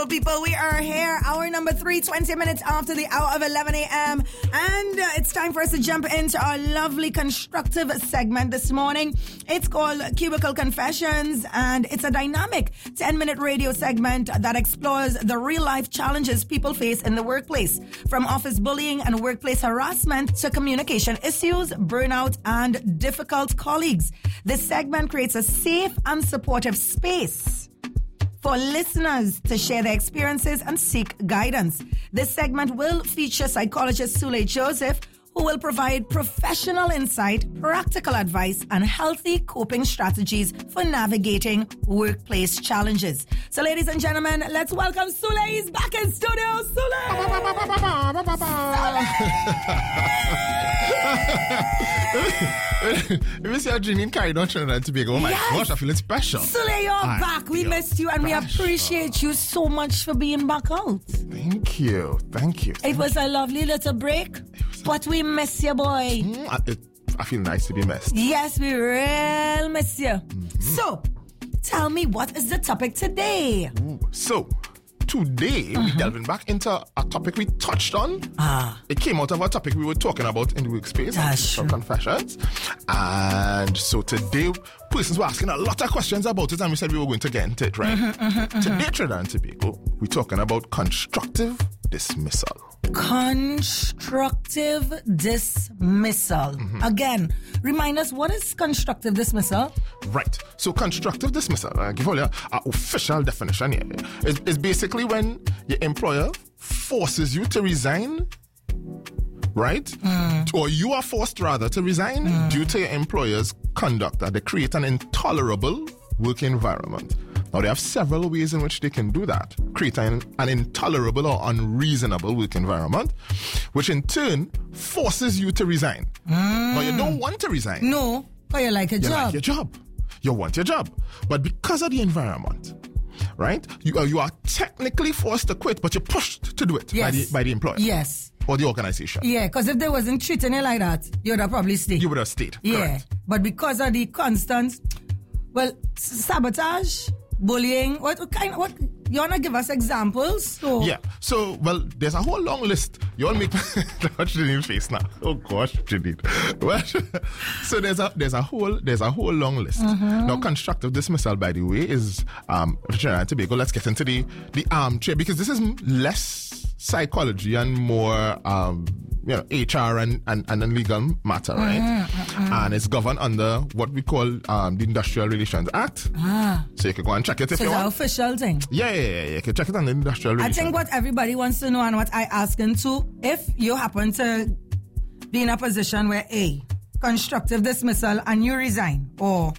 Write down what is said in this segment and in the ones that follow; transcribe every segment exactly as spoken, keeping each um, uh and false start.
People, we are here, hour number three, twenty minutes after the hour of eleven a.m. And uh, it's time for us to jump into our lovely constructive segment this morning. It's called Cubicle Confessions, and it's a dynamic ten-minute radio segment that explores the real-life challenges people face in the workplace, from office bullying and workplace harassment to communication issues, burnout, and difficult colleagues. This segment creates a safe and supportive space for listeners to share their experiences and seek guidance. This segment will feature psychologist Sule Joseph, who will provide professional insight, practical advice, and healthy coping strategies for navigating workplace challenges. So, ladies and gentlemen, let's welcome Sule. He's back in studio. Sule! If you see how Janine carried on Trinidad and Tobago, oh my Yes. gosh, I feel special. Sule, you're I back. We feel missed you, and we special. appreciate you so much for being back out. Thank you. Thank you. It was a lovely little break, but we miss you, boy. Mm, I, it, I feel nice to be missed. Yes, we real miss you. Mm-hmm. So, tell me, what is the topic today? Ooh. So, today, Mm-hmm. we're delving back into a topic we touched on. Ah. It came out of a topic we were talking about in the workspace. That's some true. confessions. And so today, persons were asking a lot of questions about it, and we said we were going to get into it, right? Mm-hmm, mm-hmm, mm-hmm. Today, Trinidad and Tobago, we're talking about constructive dismissal. Constructive dismissal. Mm-hmm. Again, remind us, what is constructive dismissal? Right. So constructive dismissal, I give you an official definition here, is, is basically when your employer forces you to resign, right? Mm. Or you are forced rather to resign Mm. due to your employer's conduct, that they create an intolerable work environment. Now, they have several ways in which they can do that. Create an, an intolerable or unreasonable work environment, which in turn forces you to resign. Mm. Now, you don't want to resign. No, but you like a You job. like your job. You want your job. But because of the environment, right, you, uh, you are technically forced to quit, but you're pushed to do it Yes. by, the, by the employer Yes. or the organization. Yeah, because if they wasn't treating you like that, you would have probably stayed. You would have stayed. Yeah, Correct. but because of the constant, well, s- sabotage, bullying, what, what kind of, what, you want to give us examples? So, Yeah. So, well, there's a whole long list. You all make watch Janine's face now. Oh gosh, Janine. Well, so there's a there's a whole there's a whole long list. Mm-hmm. Now, constructive dismissal, by the way, is um Trinidad and Tobago. Let's get into the the armchair, because this is less psychology and more um you know H R and and, and a legal matter, right? Mm-hmm. And it's governed under what we call um the Industrial Relations Act. Ah, So you can go and check it if so you it's an want. official thing. Yeah, yeah, yeah, yeah. You can check it on the Industrial I Relations think what everybody wants to know and what I ask into, if you happen to be in a position where A, constructive dismissal and you resign, or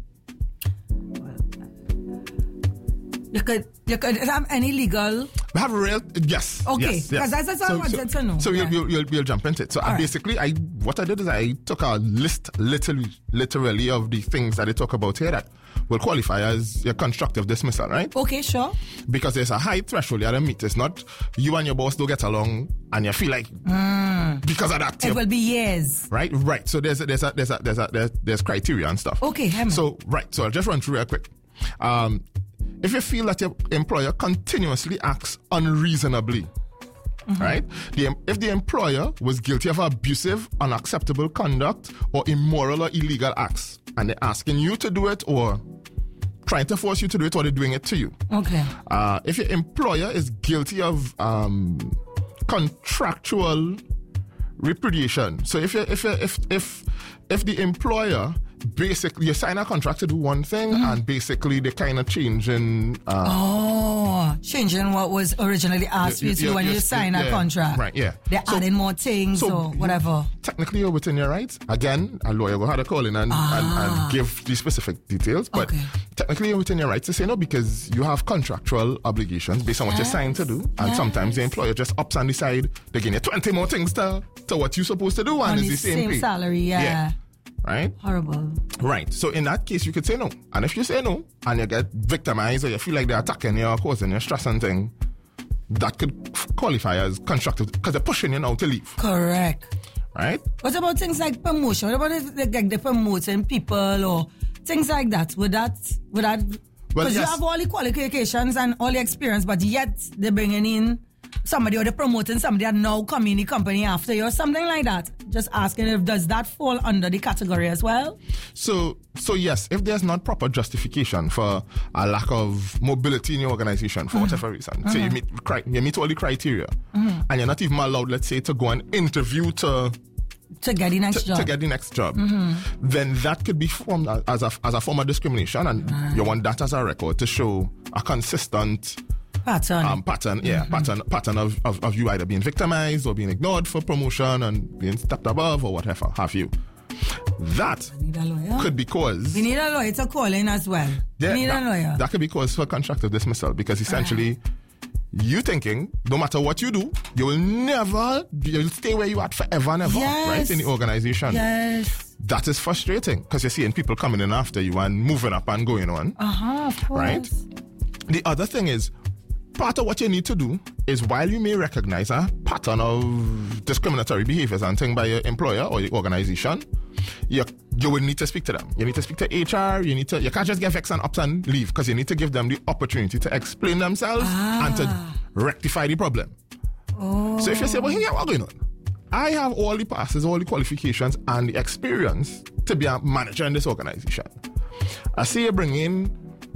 you could you could have any legal. We have a real yes. Okay, yes, 'cause yes. that's what I wanted to know. So Yeah. you'll, you'll, you'll, you'll jump into it. So I All right. basically, I what I did is I took a list, literally, literally, of the things that they talk about here that will qualify as a constructive dismissal, right? Okay, sure. Because there's a high threshold you have to meet. It's not you and your boss don't get along, and you feel like because of that, It you're- will be years. right, right. So there's a, there's a, there's a, there's a, there's, there's criteria and stuff. Okay, Hemant. So right, so I'll just run through real quick. Um, if you feel that your employer continuously acts unreasonably, Mm-hmm. right? The, if the employer was guilty of abusive, unacceptable conduct, or immoral or illegal acts, and they're asking you to do it, or trying to force you to do it, or they're doing it to you. Okay. Uh, if your employer is guilty of um, contractual repudiation, so if you if you if if if the employer basically you sign a contract to do one thing and basically they kind of change in uh, Oh, changing what was originally asked you to do when you sign a yeah, contract. right? Yeah, They're So- adding more things so or whatever. Technically, you're within your rights. Again, a lawyer will have to call in and, Ah. and, and give the specific details. But Okay. technically, you're within your rights to say no because you have contractual obligations based on what you signed to do. And Yes. sometimes the employer just ups and decide they give you twenty more things to, to what you're supposed to do. And On it's the the same, same pay. salary, yeah. Right? Horrible. Right. So in that case, you could say no. And if you say no and you get victimized or you feel like they're attacking you or causing you stress and thing, that could qualify as constructive because they're pushing you now to leave. Correct. Right? What about things like promotion? What about if they, like, they're promoting people or things like that? Would that, would that Well, Because yes. you have all the qualifications and all the experience, but yet they're bringing in somebody or they're promoting somebody that now come in the company after you or something like that. Just asking if does that fall under the category as well? So, so yes, if there's not proper justification for a lack of mobility in your organization for mm-hmm. whatever reason, mm-hmm. so you meet you meet all the criteria, mm-hmm. and you're not even allowed, let's say, to go and interview to to get the next to, job, to get the next job, mm-hmm. then that could be formed as a as a form of discrimination, and right. you want that as a record to show a consistent pattern, um, pattern, yeah, mm-hmm. pattern, pattern of, of, of you either being victimized or being ignored for promotion and being stepped above or whatever have you. That could be cause. We need a lawyer to call in as well. Yeah, we need that, a lawyer. That could be cause for constructive dismissal because essentially right. you thinking no matter what you do, you will never, you'll stay where you are forever and ever, yes. right, in the organization. Yes. That is frustrating because you're seeing people coming in after you and moving up and going on. Uh-huh, of course. Right? The other thing is, part of what you need to do is while you may recognize a pattern of discriminatory behaviors and things by your employer or your organization, you, you will need to speak to them. You need to speak to H R. You need to. You can't just get vexed and up and leave because you need to give them the opportunity to explain themselves ah. and to rectify the problem. Oh. So if you say, well, here, what's going on? I have all the passes, all the qualifications and the experience to be a manager in this organization. I see you bring in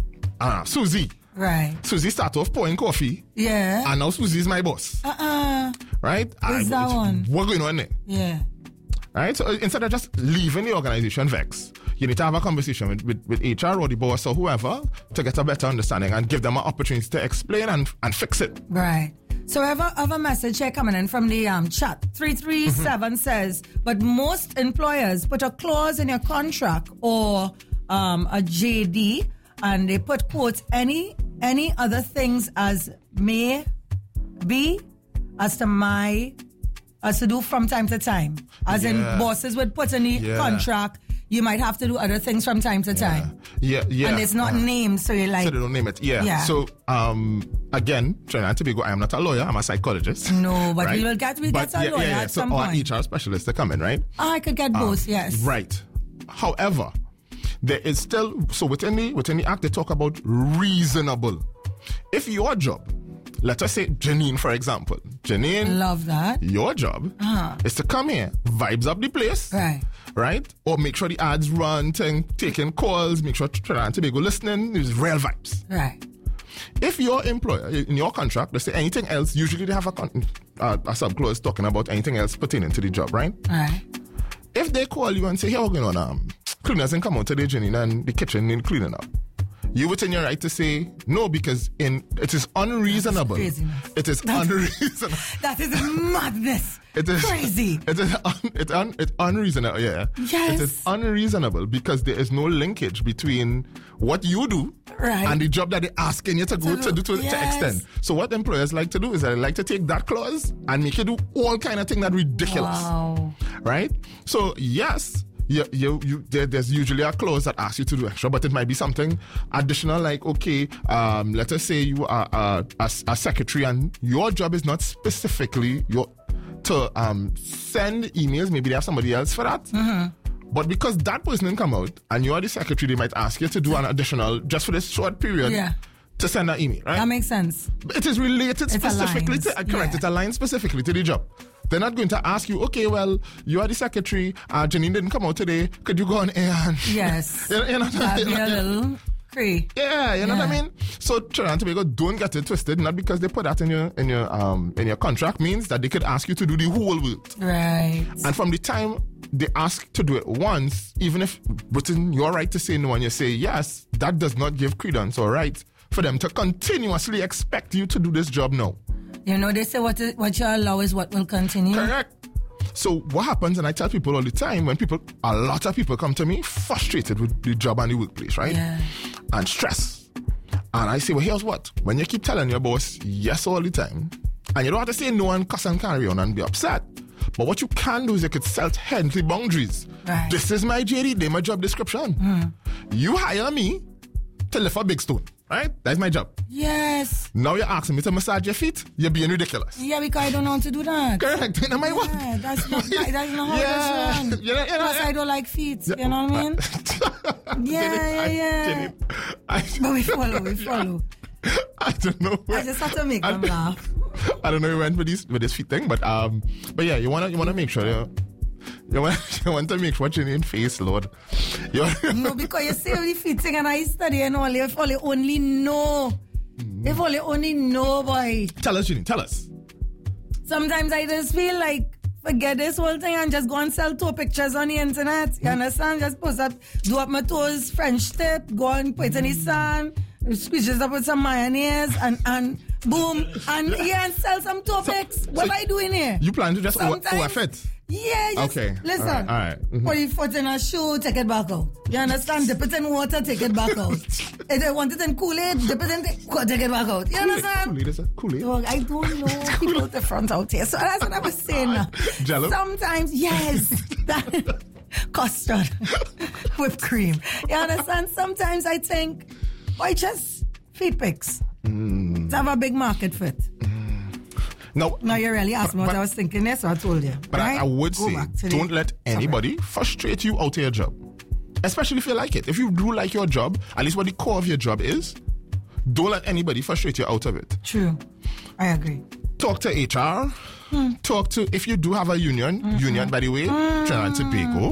uh, Susie. Right. Susie start off pouring coffee. Yeah. And now Susie's my boss. Uh-uh. Right? Who's that one? What's going on there? Yeah. Right? So instead of just leaving the organization vexed, you need to have a conversation with, with, with H R or the boss or whoever to get a better understanding and give them an opportunity to explain and, and fix it. Right. So I have a, have a message here coming in from the um, chat. three three seven mm-hmm. says, but most employers put a clause in your contract or um, a J D and they put quotes any any other things as may be as to my as to do from time to time. As yeah. in bosses would put in the yeah. contract, you might have to do other things from time to yeah. time. Yeah, yeah. And it's not uh, named, so you're like... So they don't name it, yeah. yeah. So, um, again, Trinidad and Tobago, I am not a lawyer, I'm a psychologist. No, but right? we will get, we but get a yeah, lawyer yeah, yeah. at so, some or point. an H R specialist to come in, right? Oh, I could get both, um, yes. Right. However, there is still... So within the, within the act, they talk about reasonable. If your job... Let us say Janine, for example. Janine, love that. Your job uh-huh. is to come here, vibes up the place, right? Right, or make sure the ads run, thing, taking calls, make sure Trinidad and Tobago listening. There's real vibes, right? If your employer in your contract, let's say anything else, usually they have a con- uh, a sub clause talking about anything else pertaining to the job, right? Right. If they call you and say, "Hey, we're going on, um, cleaners didn't come out today, Janine, and the kitchen need cleaning up." You within your right to say no because in it is unreasonable. It is That's, unreasonable. That is madness. It is crazy. It is un, it un, it's unreasonable. Yeah. Yes. It is unreasonable because there is no linkage between what you do right. and the job that they're asking you to go to, to do to, yes. to extend. So what employers like to do is they like to take that clause and make you do all kind of things that are ridiculous. Wow. Right? So yes. You, you, you, there, there's usually a clause that asks you to do extra, but it might be something additional like, okay, um, let us say you are a, a, a secretary and your job is not specifically your to um, send emails. Maybe they have somebody else for that. Mm-hmm. But because that person didn't come out and you are the secretary, they might ask you to do an additional, just for this short period, yeah. to send an email, right? That makes sense. It is related it specifically aligns. to, uh, correct, yeah. it aligns specifically to the job. They're not going to ask you, okay, well, you are the secretary, uh, Janine didn't come out today, could you go on air and... Yes. you know, you know, That'd be a little free. Yeah, you know yeah. what I mean? So Trinidad and Tobago, don't get it twisted, not because they put that in your in your um in your contract means that they could ask you to do the whole work. Right. And from the time they ask to do it once, even if within your right to say no and you say yes, that does not give credence or right for them to continuously expect you to do this job now. You know, they say what is, what you allow is what will continue. Correct. So what happens, and I tell people all the time, when people, a lot of people come to me frustrated with the job and the workplace, right? Yeah. And stress. And I say, well, here's what. When you keep telling your boss yes all the time, and you don't have to say no and cuss and carry on and be upset, but what you can do is you could set healthy boundaries. Right. This is my J D, they my job description. Mm. You hire me to lift a big stone. right? That's my job. Yes. Now you're asking me to massage your feet? You're being ridiculous. Yeah, because I don't know how to do that. Correct. You know my work. Yeah, that's not, that's not how Yeah. that's run. You know, you know, Plus, yeah. I don't like feet. You know what I mean? Yeah, yeah, yeah. I, But we follow, we follow. I don't know. Where, I just have to make I, them laugh. I don't know where we went with this with this feet thing, but um, but yeah, you wanna you wanna make sure you you want you want to make sure you're in face, Lord. You, No, because you see the feet thing and I study and all. If only only know. Mm. If only only know, boy. Tell us, Janine. Tell us. Sometimes I just feel like forget this whole thing and just go and sell toe pictures on the internet. You understand? Just post up, do up my toes, French tip, go and put it in the sand, squeeze it up with some mayonnaise, and, and boom, and yeah, and sell some toe pics. What so am I doing here? You plan to just over, Sometimes- overfit? Yeah, just Okay. listen. All right. All right. Mm-hmm. Put your foot in a shoe, take it back out. You understand? Dip it in water, take it back out. If they want it in Kool-Aid, dip it in, the, take it back out. You understand? Kool-Aid, is it? Kool-Aid? Dog, I don't know people at the front out here. So that's what I was saying now. Jello? Sometimes, yes. That, custard. Whipped cream. You understand? Sometimes I think, why just feet pics? Mm. To have a big market fit. No. No, you really asked me what but, I was thinking there, so I told you. But right? I, I would Go say, back to don't the let anybody summary. frustrate you out of your job. Especially if you like it. If you do like your job, at least what the core of your job is, don't let anybody frustrate you out of it. True. I agree. Talk to H R. Hmm. Talk to, if you do have a union, mm-hmm. union, by the way, mm-hmm. Trinidad and Tobago,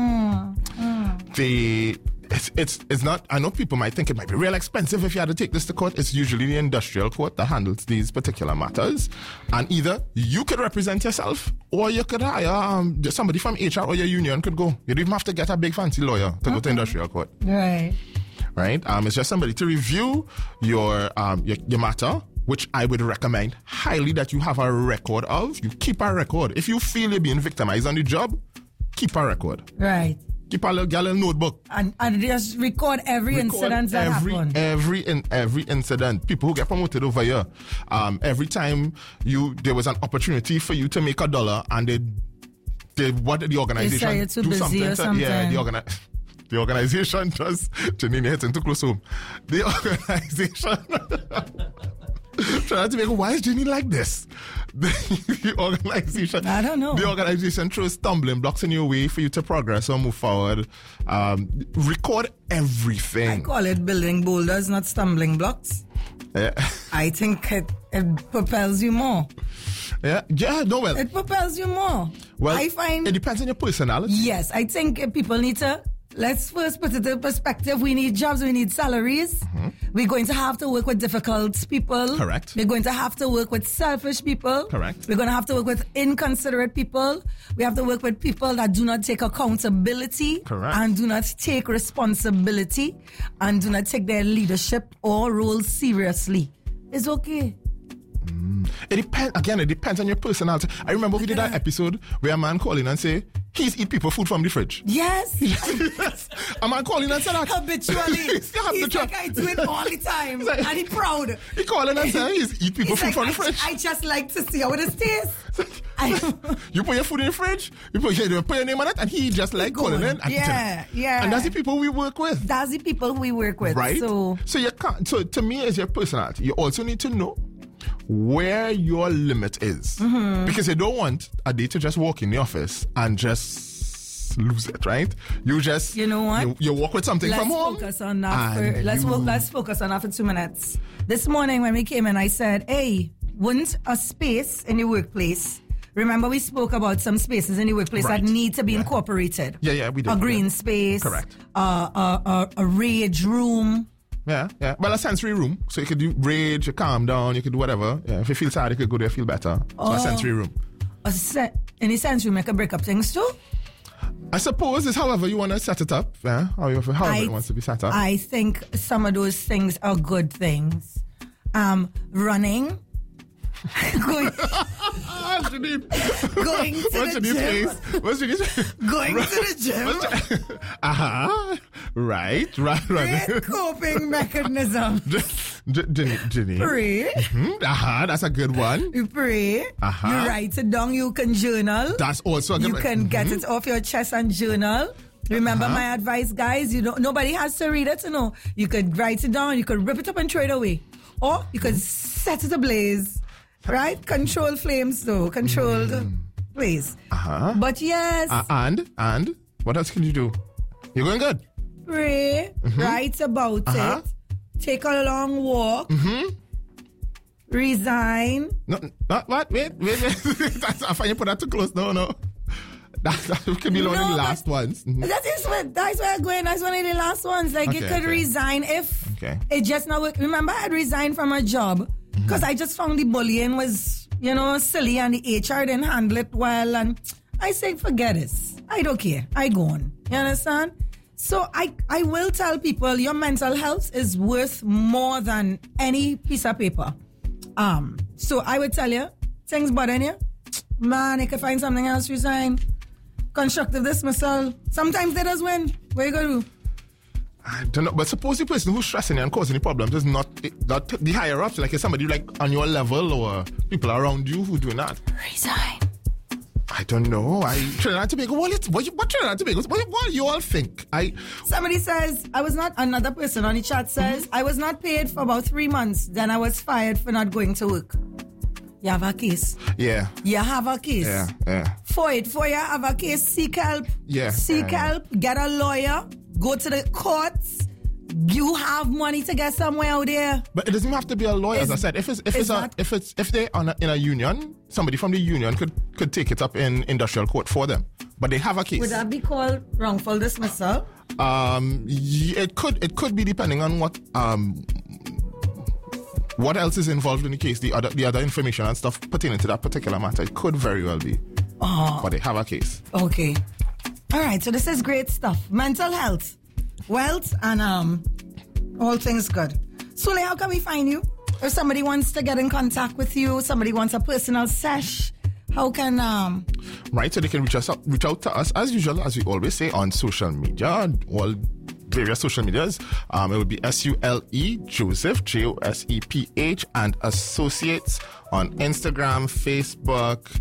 mm-hmm. they, it's, it's, it's not, I know people might think it might be real expensive if you had to take this to court. It's usually the industrial court that handles these particular matters. And either you could represent yourself or you could hire um, somebody from H R or your union could go. You don't even have to get a big fancy lawyer to mm-hmm. go to industrial court. Right. Right? Um, it's just somebody to review your, um, your, your matter, which I would recommend highly that you have a record of. You keep a record. If you feel you're being victimized on the job, keep a record. Right. Keep a little, get a little notebook. And, and just record every record incident that every, happened. Every in every incident. People who get promoted over here, um, every time you there was an opportunity for you to make a dollar, and they they wanted the organization They say do busy something. or To, something. yeah, the organi- the organization does. Janine hitting too close home. The organization. Trying to make why is Janine like this? The, the organization. I don't know. The organization throws stumbling blocks in your way for you to progress or move forward. Um, record everything. I call it building boulders, not stumbling blocks. Yeah. I think it, it propels you more. Yeah, yeah, no, well. It propels you more. Well, I find. It depends on your personality. Yes, I think people need to. Let's first put it in perspective. We need jobs, we need salaries. Mm-hmm. We're going to have to work with difficult people. Correct. We're going to have to work with selfish people. Correct. We're going to have to work with inconsiderate people. We have to work with people that do not take accountability. Correct. And do not take responsibility and do not take their leadership or role seriously. It's okay. Mm. It depends. Again, it depends on your personality. I remember we did that episode where a man called in and say, he's eat people food from the fridge. Yes. Yes. A man called in and said that. Habitually. He's He's like, I do it all the time. Like, and he's proud. He called in and said, he's eat people He's food like, from the I, fridge. I just like to see how it tastes. I, You put your food in the fridge, you put, you put your name on it, and he just like calling in. And yeah, yeah. And that's the people we work with. That's the people we work with. Right? So, so you can't, so to me, as your personality, you also need to know where your limit is. Mm-hmm. Because you don't want a day to just walk in the office and just lose it, right? You just, you know what? You, you walk with something let's from home. Focus on that for, and let's, you- wo- let's focus on that for two minutes. This morning when we came in, I said, hey, wouldn't a space in the workplace, remember we spoke about some spaces in the workplace Right. that need to be Yeah. incorporated. Yeah, yeah, we did. A green Yeah. space. Correct. Uh, a, a, a rage room. Yeah, yeah. Well, a sensory room. So you could do rage, you calm down, you could do whatever. Yeah, if you feel sad, you could go there, feel better. So Oh. a sensory room. A se- in a sense, we make a break up things too. I suppose it's however you want to set it up. Yeah, however, however I- it wants to be set up. I think some of those things are good things. Um, running, going, Ah, Janine. going to What's the Janine's gym, face? What's Janine's face? going to the gym. Uh-huh. Right, right, right. Great coping mechanism. J- J- Janine. Janine. Pray, Hmm, uh-huh, that's a good one. you pray. Uh-huh. You write it down. You can journal. That's also a good You one. can get Mhm. it off your chest and journal. Remember Uh-huh. my advice, guys? You don't. Nobody has to read it to know. You could write it down. You could rip it up and throw it away, or you could set it ablaze. Right? Control flames, though. Controlled mm. blaze. Uh-huh. But yes. Uh, and and what else can you do? You're going good. Pray. Mm-hmm. Write about uh-huh. it. Take a long walk. Mm-hmm. Resign. No, not what? Wait, wait, wait. That's, I find you put that too close. No, no. That, that could be one no, of the last ones. Mm-hmm. That is what, that's where I'm going. That's one of the last ones. Like, okay, you could okay. resign if okay. it just not work. Remember, I resigned from a job because mm-hmm. I just found the bullying was, you know, silly and the H R didn't handle it well. And I say, forget this. I don't care. I go on. You understand? So I, I will tell people your mental health is worth more than any piece of paper. Um, so I would tell you, things bothering you, man, you can find something else, resign. Constructive dismissal. Sometimes they does win. What you gonna do? I don't know, but suppose the person who's stressing you and causing the problems is not, not the higher ups, like somebody like on your level or people around you who doing that. Resign. I don't know. I Trinidad and Tobago. What, what, what Trinidad and Tobago? What, what do you all think? I Somebody says I was not. Another person on the chat says mm-hmm. I was not paid for about three months. Then I was fired for not going to work. You have a case. Yeah. You have a case. Yeah. Yeah. For it, for you have a case. Seek help. Yeah. Seek yeah, help. Yeah. Get a lawyer. Go to the courts. You have money to get somewhere out there. But it doesn't have to be a lawyer, Is, as I said. If it's if it's a, that, if it's if they're on a, in a union, somebody from the union could could take it up in industrial court for them. But they have a case. Would that be called wrongful dismissal? Um, yeah, it could it could be depending on what um what else is involved in the case, the other the other information and stuff pertaining to that particular matter. It could very well be. Oh. But they have a case. Okay. All right. So this is great stuff. Mental health. Wealth and um, all things good. Sule, how can we find you? If somebody wants to get in contact with you, somebody wants a personal sesh, how can um? Right, so they can reach us, reach out to us as usual, as we always say, on social media, all various social medias. Um, it will be S U L E Joseph J O S E P H and Associates on Instagram, Facebook,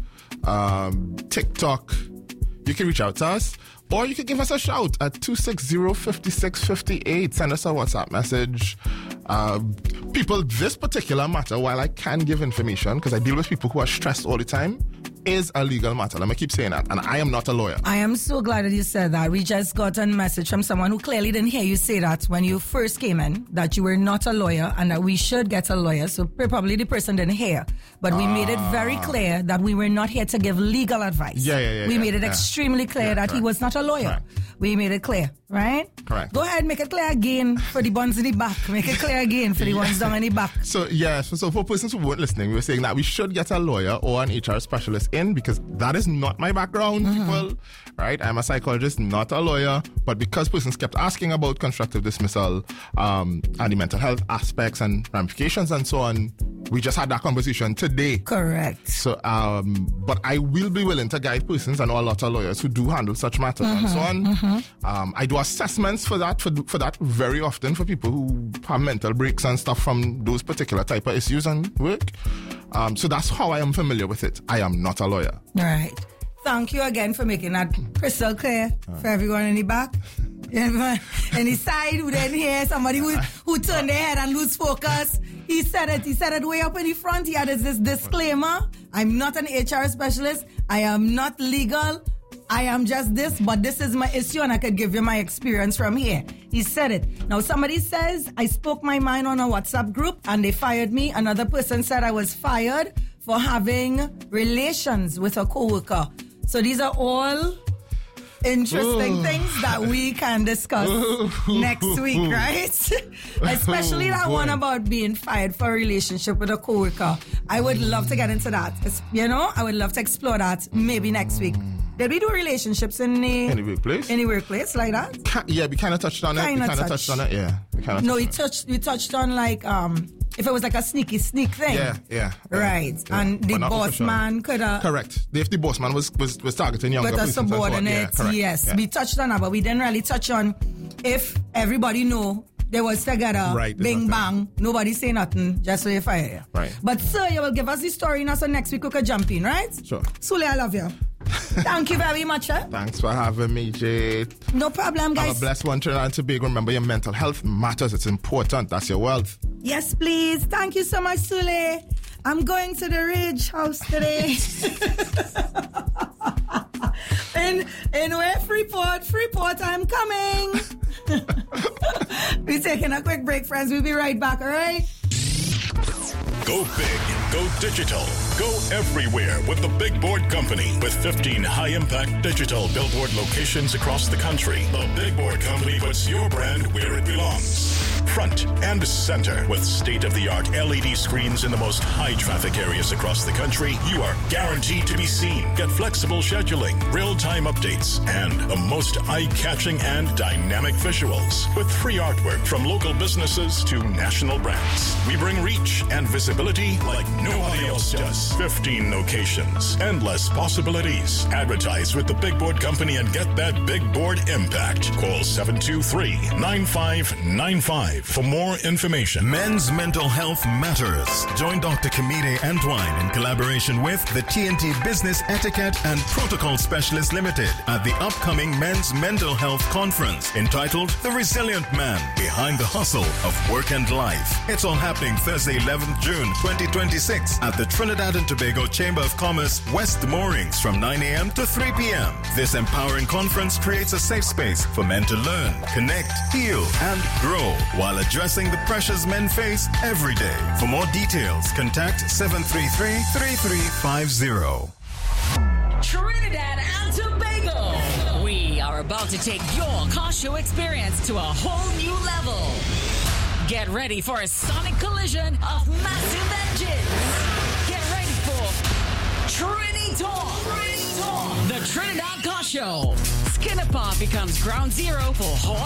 um, TikTok. You can reach out to us. Or you can give us a shout at two six zero, five six five eight. Send us a WhatsApp message. Uh, people, this particular matter, while I can give information, because I deal with people who are stressed all the time, is a legal matter. Let me keep saying that. And I am not a lawyer. I am so glad that you said that. We just got a message from someone who clearly didn't hear you say that when you first came in, that you were not a lawyer and that we should get a lawyer. So probably the person didn't hear. But we uh, made it very clear that we were not here to give legal advice. Yeah, yeah, yeah. We yeah, made it yeah. extremely clear yeah, that correct. he was not a lawyer. Correct. We made it clear, right? Correct. Go ahead, make it clear again for the ones in the back. Make it clear again for the ones down in the back. So, yes, so for persons who weren't listening, we were saying that we should get a lawyer or an H R specialist in because that is not my background, mm-hmm. people, right? I'm a psychologist, not a lawyer, but because persons kept asking about constructive dismissal um, and the mental health aspects and ramifications and so on, we just had that conversation today. Correct. So, um, but I will be willing to guide persons. I know a lot of lawyers who do handle such matters mm-hmm, and so on. Mm-hmm. Um, I do assessments for that, for, for that very often for people who have mental breaks and stuff from those particular type of issues and work. Um, so that's how I am familiar with it. I am not a lawyer. All right. Thank you again for making that crystal clear uh, for everyone in the back. Everyone in the side who didn't hear, somebody who, who turned their head and lose focus. He said it. He said it way up in the front. He had this disclaimer. I'm not an H R specialist. I am not legal. I am just this, but this is my issue and I could give you my experience from here. He said it. Now somebody says, I spoke my mind on a WhatsApp group and they fired me. Another person said I was fired for having relations with a coworker. So these are all interesting Ooh. things that we can discuss Ooh. next week, right? Especially that Boy. one about being fired for a relationship with a coworker. I would love to get into that. It's, you know, I would love to explore that maybe next week. Did we do relationships in the any workplace? Any workplace like that? Ca- yeah, we kind of touched on kinda it. We kind of touched. touched on it. Yeah, we kind of. No, we touched. We touched on like um. If it was like a sneaky sneak thing. Yeah, yeah. Right. Yeah. And the boss man could have... Correct. If the boss man was, was, was targeting younger with a persons. subordinate, So yeah, yes. Yeah. We touched on that, but we didn't really touch on if everybody know they was together, right, bing bang, nobody say nothing, just so you fire you. Right. But sir, you will give us the story now, so next week we could jump in, right? Sure. Sule, I love you. Thank you very much, sir. Thanks for having me, Jade. No problem, guys. Have a blessed one, Trinidad and Tobago. Remember, your mental health matters. It's important. That's your wealth. Yes, please. Thank you so much, Sule. I'm going to the Ridge House today. in in where Freeport, Freeport, I'm coming. We're taking a quick break, friends. We'll be right back, all right? Go big, go digital, go everywhere with the Big Board Company. With fifteen high-impact digital billboard locations across the country, the Big Board Company puts your brand where it belongs. Front and center with state-of-the-art L E D screens in the most high-traffic areas across the country, you are guaranteed to be seen. Get flexible scheduling, real-time updates, and the most eye-catching and dynamic visuals. With free artwork from local businesses to national brands. We bring reach and visibility like nobody else does. fifteen locations, endless possibilities. Advertise with the Big Board Company and get that Big Board impact. Call seven two three, nine five nine five for more information. Men's mental health matters. Join Doctor Kamide Antoine in collaboration with the T N T Business Etiquette and Protocol Specialists Limited at the upcoming Men's Mental Health Conference entitled The Resilient Man Behind the Hustle of Work and Life. It's all happening Thursday, eleventh June twenty twenty-six at the Trinidad and Tobago Chamber of Commerce West Moorings from nine a.m. to three p.m. This empowering conference creates a safe space for men to learn, connect, heal, and grow while addressing the pressures men face every day. For more details, contact seven three three, three three five zero. Trinidad and Tobago. We are about to take your car show experience to a whole new level. Get ready for a sonic collision of massive engines. Get ready for Trini Talk. The Trinidad Car Show. Skinner Park becomes ground zero for hot